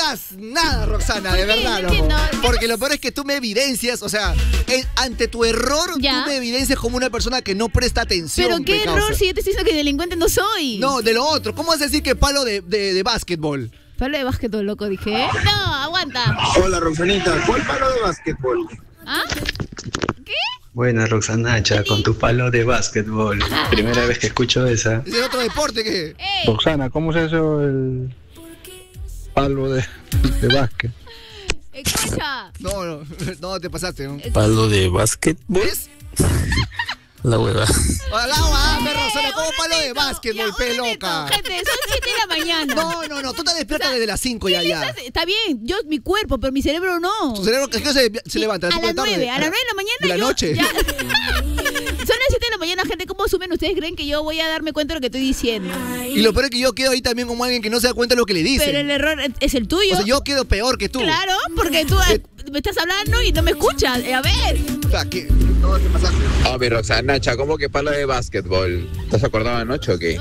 digas nada, Roxana, de verdad, no entiendo. Porque lo peor es que tú me evidencias, o sea, ante tu error, ¿Ya? tú me evidencias como una persona que no presta atención. Pero qué error si yo te estoy diciendo que delincuente no soy. No, de lo otro. ¿Cómo vas a decir que palo de básquetbol? Palo de básquetbol, loco, dije. No, aguanta. Hola, Roxanita. ¿Cuál palo de básquetbol? ¿Ah? ¿Qué? Buena Roxanacha, con tu palo de básquetbol. Primera vez que escucho esa. ¿Es de otro deporte que? Roxana, ¿cómo es eso el palo de básquet? Escucha. No, te pasaste, ¿no? ¿Palo de básquetbol? ¿Ves? La hueva. Hola, Rosana, ¿cómo palo de básquetbol, pe loca? Gente, son 7 de la mañana. No, tú te despiertas desde las 5 ya. Está bien, yo, mi cuerpo, pero mi cerebro no. ¿Tu cerebro qué se levanta? A las 9, a las 9 de la mañana. ¿De la noche? Son las 7 de la mañana, gente. ¿Cómo asumen ustedes? ¿Creen que yo voy a darme cuenta de lo que estoy diciendo? Y lo peor es que yo quedo ahí también como alguien que no se da cuenta de lo que le dicen. Pero el error es el tuyo. O sea, yo quedo peor que tú. Claro, porque tú me estás hablando y no me escuchas. A ver. O sea, ¿qué pasaste? Oh, mi Roxanacha, ¿cómo que palo de básquetbol? ¿Estás acordado anoche o qué?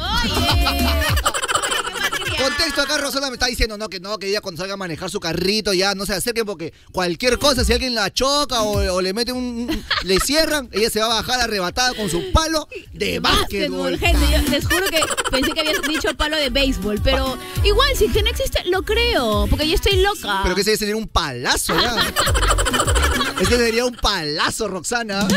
Contexto acá, Rosana me está diciendo que ella cuando salga a manejar su carrito ya no se acerquen porque cualquier cosa, si alguien la choca o le mete le cierran, ella se va a bajar arrebatada con su palo de básquetbol. Gente, yo les juro que pensé que habías dicho palo de béisbol, pero igual, si que no existe, lo creo, porque yo estoy loca. Pero que ese sería un palazo ya. Ese sería un palazo, Roxana.